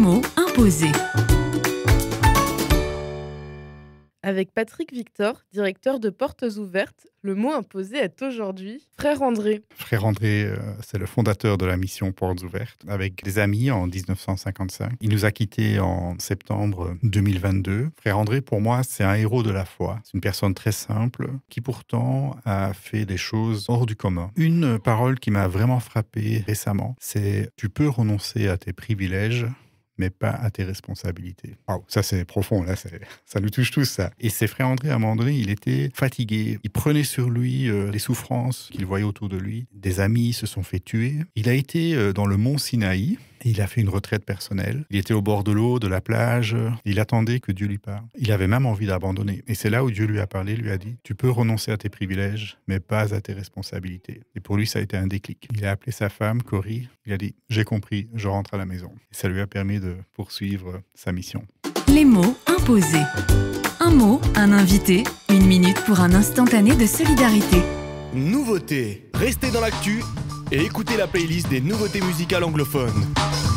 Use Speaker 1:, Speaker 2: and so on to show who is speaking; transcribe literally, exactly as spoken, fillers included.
Speaker 1: mots imposés.
Speaker 2: Avec Patrick Victor, directeur de Portes Ouvertes, le mot imposé est aujourd'hui Frère André.
Speaker 3: Frère André, euh, c'est le fondateur de la mission Portes Ouvertes, avec des amis en dix-neuf cent cinquante-cinq. Il nous a quittés en septembre deux mille vingt-deux. Frère André, pour moi, c'est un héros de la foi. C'est une personne très simple, qui pourtant a fait des choses hors du commun. Une parole qui m'a vraiment frappé récemment, c'est « Tu peux renoncer à tes privilèges ». Mais pas à tes responsabilités. Wow, ça c'est profond, là, c'est, ça nous touche tous, ça. Et c'est Frère André, à un moment donné, il était fatigué. Il prenait sur lui euh, les souffrances qu'il voyait autour de lui. Des amis se sont fait tuer. Il a été euh, dans le mont Sinaï. Et il a fait une retraite personnelle. Il était au bord de l'eau, de la plage. Il attendait que Dieu lui parle. Il avait même envie d'abandonner. Et c'est là où Dieu lui a parlé, lui a dit « Tu peux renoncer à tes privilèges, mais pas à tes responsabilités. » Et pour lui, ça a été un déclic. Il a appelé sa femme, Cory. Il a dit « J'ai compris, je rentre à la maison. » Et ça lui a permis de poursuivre sa mission.
Speaker 1: Les mots imposés. Un mot, un invité, une minute pour un instantané de solidarité.
Speaker 4: Nouveautés. Restez dans l'actu et écoutez la playlist des nouveautés musicales anglophones.